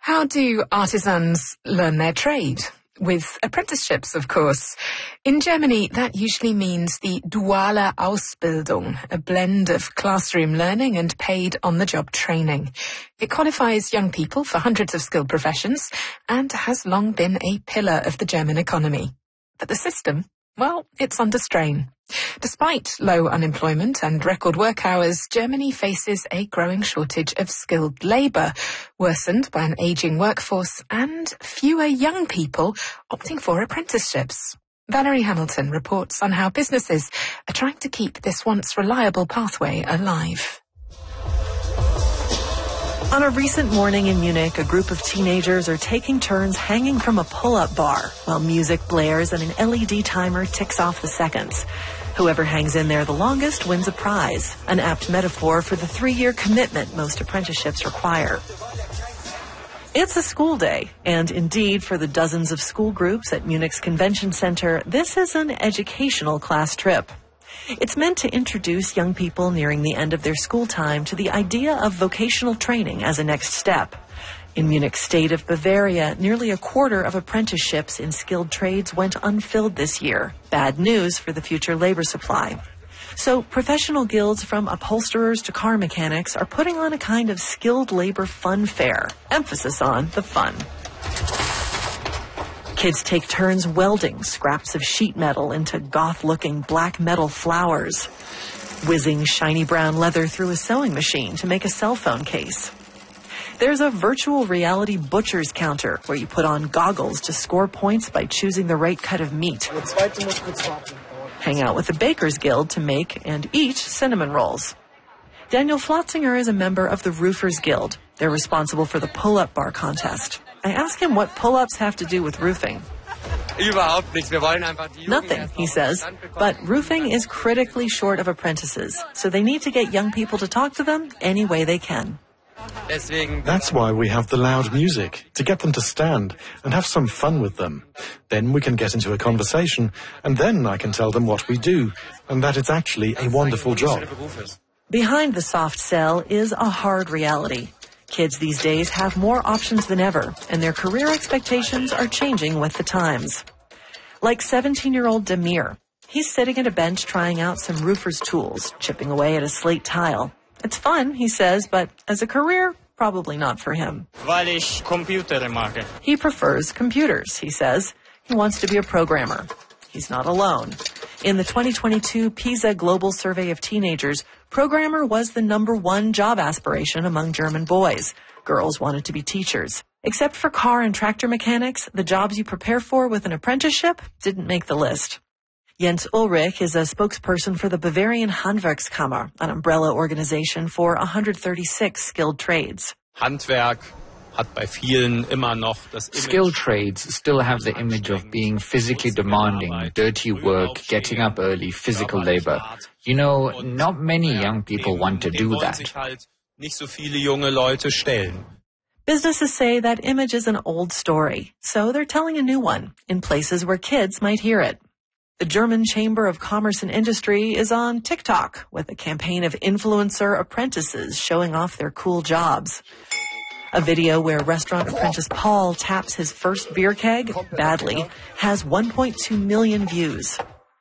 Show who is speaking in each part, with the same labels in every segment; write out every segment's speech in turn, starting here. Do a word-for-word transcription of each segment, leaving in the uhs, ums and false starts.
Speaker 1: How do artisans learn their trade? With apprenticeships, of course. In Germany, that usually means the duale Ausbildung, a blend of classroom learning and paid on-the-job training. It qualifies young people for hundreds of skilled professions and has long been a pillar of the German economy. But the system, well, it's under strain. Despite low unemployment and record work hours, Germany faces a growing shortage of skilled labour, worsened by an ageing workforce and fewer young people opting for apprenticeships. Valerie Hamilton reports on how businesses are trying to keep this once reliable pathway alive.
Speaker 2: On a recent morning in Munich, a group of teenagers are taking turns hanging from a pull-up bar while music blares and an L E D timer ticks off the seconds. Whoever hangs in there the longest wins a prize, an apt metaphor for the three-year commitment most apprenticeships require. It's a school day, and indeed, for the dozens of school groups at Munich's convention center, this is an educational class trip. It's meant to introduce young people nearing the end of their school time to the idea of vocational training as a next step. In Munich's state of Bavaria, nearly a quarter of apprenticeships in skilled trades went unfilled this year. Bad news for the future labor supply. So professional guilds from upholsterers to car mechanics are putting on a kind of skilled labor fun fair. Emphasis on the fun. Kids take turns welding scraps of sheet metal into goth-looking black metal flowers, whizzing shiny brown leather through a sewing machine to make a cell phone case. There's a virtual reality butcher's counter where you put on goggles to score points by choosing the right cut of meat. Hang out with the Baker's Guild to make and eat cinnamon rolls. Daniel Flotzinger is a member of the Roofers Guild. They're responsible for the pull-up bar contest. I ask him what pull-ups have to do with roofing. Nothing, he says, but roofing is critically short of apprentices, so they need to get young people to talk to them any way they can.
Speaker 3: That's why we have the loud music, to get them to stand and have some fun with them. Then we can get into a conversation, and then I can tell them what we do, and that it's actually a wonderful job.
Speaker 2: Behind the soft sell is a hard reality. Kids these days have more options than ever, and their career expectations are changing with the times. Like seventeen-year-old Demir. He's sitting at a bench trying out some roofer's tools, chipping away at a slate tile. It's fun, he says, but as a career, probably not for him. He prefers computers, he says. He wants to be a programmer. He's not alone. In the twenty twenty-two PISA Global Survey of Teenagers, programmer was the number one job aspiration among German boys. Girls wanted to be teachers. Except for car and tractor mechanics, the jobs you prepare for with an apprenticeship didn't make the list. Jens Ulrich is a spokesperson for the Bavarian Handwerkskammer, an umbrella organization for one hundred thirty-six skilled trades.
Speaker 4: Skilled trades still have the image of being physically demanding, dirty work, getting up early, physical labor. You know, not many young people want to do that.
Speaker 2: Businesses say that image is an old story, so they're telling a new one in places where kids might hear it. The German Chamber of Commerce and Industry is on TikTok with a campaign of influencer apprentices showing off their cool jobs. A video where restaurant apprentice Paul taps his first beer keg, badly, has one point two million views.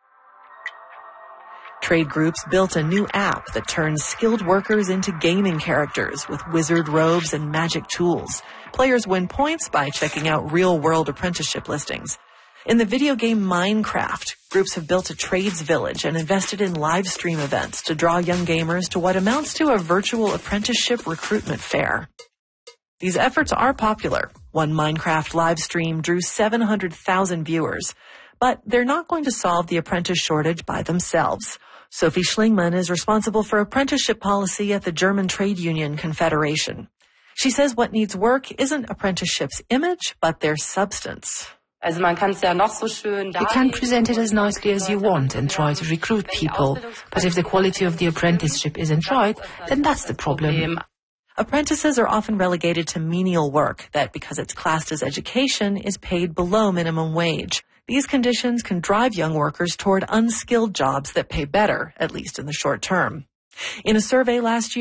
Speaker 2: Trade groups built a new app that turns skilled workers into gaming characters with wizard robes and magic tools. Players win points by checking out real-world apprenticeship listings. In the video game Minecraft, groups have built a trades village and invested in live stream events to draw young gamers to what amounts to a virtual apprenticeship recruitment fair. These efforts are popular. One Minecraft live stream drew seven hundred thousand viewers. But they're not going to solve the apprentice shortage by themselves. Sophie Schlingmann is responsible for apprenticeship policy at the German Trade Union Confederation. She says what needs work isn't apprenticeship's image, but their substance.
Speaker 5: You can present it as nicely as you want and try to recruit people, but if the quality of the apprenticeship isn't right, then that's the problem.
Speaker 2: Apprentices are often relegated to menial work that, because it's classed as education, is paid below minimum wage. These conditions can drive young workers toward unskilled jobs that pay better, at least in the short term. In a survey last year,